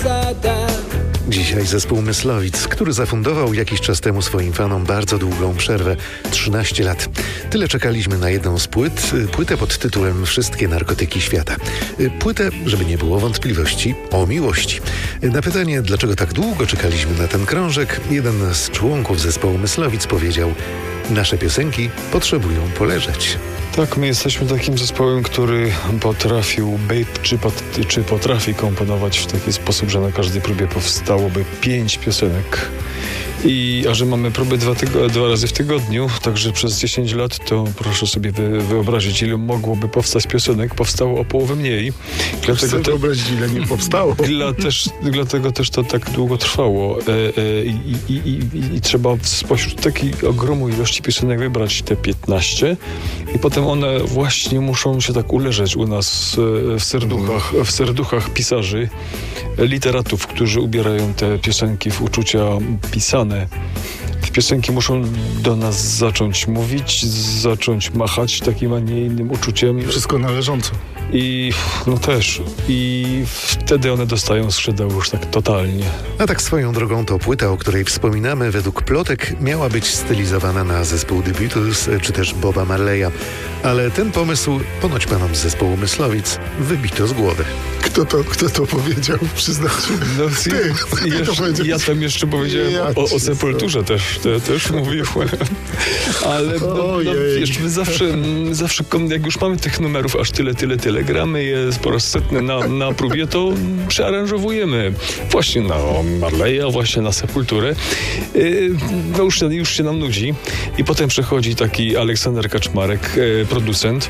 zada. Dzisiaj zespół Myslowic, który zafundował jakiś czas temu swoim fanom bardzo długą przerwę, 13 lat. Tyle czekaliśmy na jedną z płytę pod tytułem Wszystkie narkotyki świata. Płytę, żeby nie było wątpliwości, o miłości. Na pytanie, dlaczego tak długo czekaliśmy na ten krążek, jeden z członków zespołu Myslowic powiedział: nasze piosenki potrzebują poleżeć. Tak, my jesteśmy takim zespołem, który potrafiłby, czy potrafi komponować w taki sposób, że na każdej próbie powstałoby 5 piosenek. A że mamy próby 2 razy w tygodniu, także przez 10 lat, to proszę sobie wyobrazić, ile mogłoby powstać piosenek. Powstało o połowę mniej. Dlatego wyobrazić, ile nie powstało. Dlatego też to tak długo trwało. I trzeba spośród takiej ogromu ilości piosenek wybrać te 15 i potem one właśnie muszą się tak uleżeć u nas w serduchach pisarzy, literatów, którzy ubierają te piosenki w uczucia pisane. Te piosenki muszą do nas zacząć mówić, zacząć machać takim, a nie innym uczuciem. Wszystko należąco. I wtedy one dostają skrzydeł już tak totalnie. A tak swoją drogą to płyta, o której wspominamy, według plotek miała być stylizowana na zespół The Beatles czy też Boba Marleya. Ale ten pomysł ponoć panom z zespołu Myslowic wybito z głowy. Kto to powiedział? Przyznać. Ja tam jeszcze powiedziałem o Sepulturze też mówiłem. Ale wiesz, my zawsze jak już mamy tych numerów aż tyle, gramy je po raz setny na próbie, to przearanżowujemy właśnie na Marleya, właśnie na Sepulturę. Już się nam nudzi. I potem przychodzi taki Aleksander Kaczmarek, producent,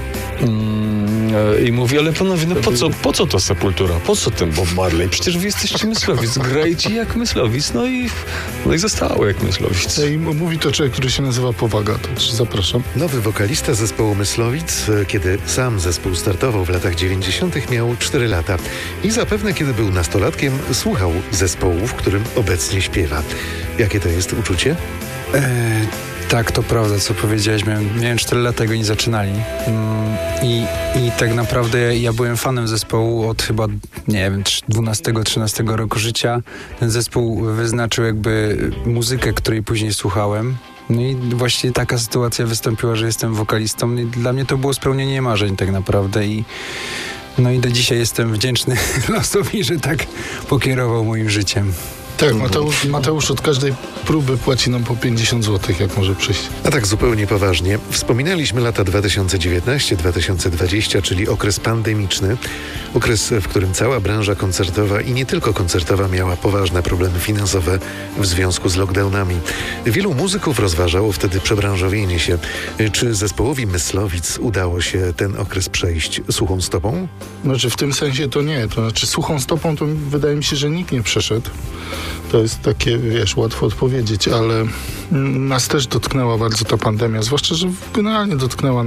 i mówi: ale panowie, po co to Sepultura? Po co ten Bob Marley? Przecież wy jesteście Myslowic, grajcie jak Myslowic. No i zostało jak Myslowic. I mówi to człowiek, który się nazywa Powaga, to zapraszam. Nowy wokalista zespołu Myslowic, kiedy sam zespół startował w latach 90., miał 4 lata. I zapewne, kiedy był nastolatkiem, słuchał zespołu, w którym obecnie śpiewa. Jakie to jest uczucie? Tak, to prawda, co powiedziałeś. Miałem 4 lata, jak oni zaczynali. I tak naprawdę ja byłem fanem zespołu od chyba, 12-13 roku życia. Ten zespół wyznaczył jakby muzykę, której później słuchałem. No i właśnie taka sytuacja wystąpiła, że jestem wokalistą. I dla mnie to było spełnienie marzeń tak naprawdę. I do dzisiaj jestem wdzięczny losowi, że tak pokierował moim życiem. Tak, Mateusz od każdej próby płaci nam po 50 zł, jak może przyjść. A tak zupełnie poważnie. Wspominaliśmy lata 2019-2020, czyli okres pandemiczny. Okres, w którym cała branża koncertowa i nie tylko koncertowa miała poważne problemy finansowe w związku z lockdownami. Wielu muzyków rozważało wtedy przebranżowienie się. Czy zespołowi Myslowic udało się ten okres przejść suchą stopą? Znaczy w tym sensie to nie. To znaczy suchą stopą to wydaje mi się, że nikt nie przeszedł. To jest takie, łatwo odpowiedzieć, ale nas też dotknęła bardzo ta pandemia, zwłaszcza, że generalnie dotknęła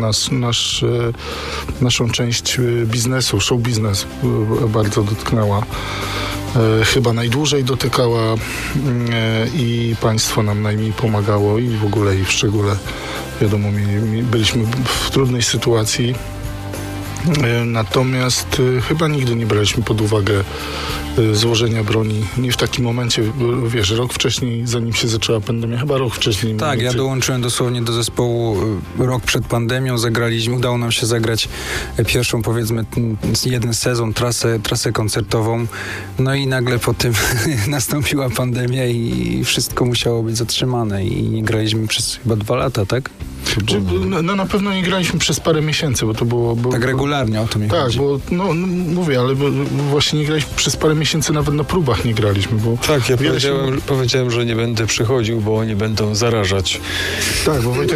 naszą część biznesu, show biznes bardzo dotknęła. Chyba najdłużej dotykała i państwo nam najmniej pomagało i w ogóle i w szczególe, wiadomo, byliśmy w trudnej sytuacji. Natomiast chyba nigdy nie braliśmy pod uwagę złożenia broni. Nie w takim momencie, rok wcześniej, zanim się zaczęła pandemia, chyba rok wcześniej. Tak, ja dołączyłem dosłownie do zespołu rok przed pandemią, udało nam się zagrać pierwszą, powiedzmy, jeden sezon, trasę koncertową, no i nagle po tym nastąpiła pandemia i wszystko musiało być zatrzymane i nie graliśmy przez chyba 2 lata, tak? Na pewno nie graliśmy przez parę miesięcy, bo to było... Tak regularnie, o to mi chodzi. Tak, mówię, ale właśnie nie graliśmy przez parę miesięcy, nawet na próbach nie graliśmy, bo... Tak, ja powiedziałem, że nie będę przychodził, bo oni będą zarażać. Tak, bo Wojtek...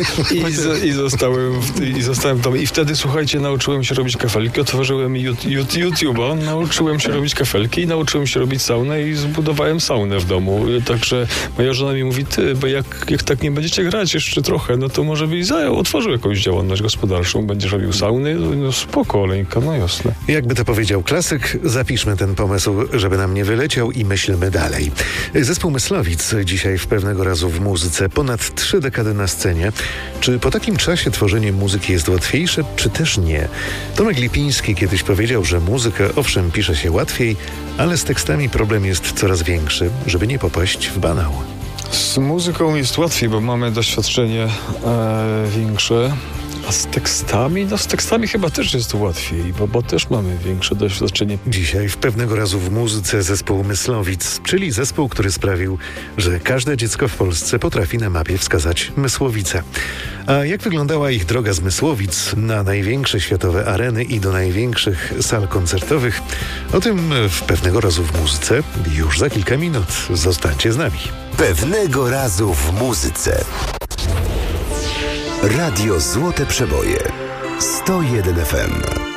I zostałem tam. I wtedy, słuchajcie, nauczyłem się robić kafelki, otworzyłem YouTube'a, nauczyłem się robić kafelki i nauczyłem się robić saunę i zbudowałem saunę w domu. Także moja żona mi mówi: ty, bo jak tak nie będziecie grać jeszcze trochę, no to to może byś otworzył jakąś działalność gospodarczą, będziesz robił sauny, no spoko, Oleńka, no jasne. Jakby to powiedział klasyk, zapiszmy ten pomysł, żeby nam nie wyleciał i myślmy dalej. Zespół Myslowic dzisiaj w Pewnego razu w muzyce, ponad 3 dekady na scenie. Czy po takim czasie tworzenie muzyki jest łatwiejsze, czy też nie? Tomek Lipiński kiedyś powiedział, że muzykę owszem pisze się łatwiej, ale z tekstami problem jest coraz większy, żeby nie popaść w banał. Z muzyką jest łatwiej, bo mamy doświadczenie większe. A z tekstami? No z tekstami chyba też jest łatwiej, bo też mamy większe doświadczenie. Dzisiaj w Pewnego razu w muzyce zespół Myslowic, czyli zespół, który sprawił, że każde dziecko w Polsce potrafi na mapie wskazać Mysłowice. A jak wyglądała ich droga z Mysłowic na największe światowe areny i do największych sal koncertowych? O tym w Pewnego razu w muzyce już za kilka minut. Zostańcie z nami. Pewnego razu w muzyce. Radio Złote Przeboje 101 FM.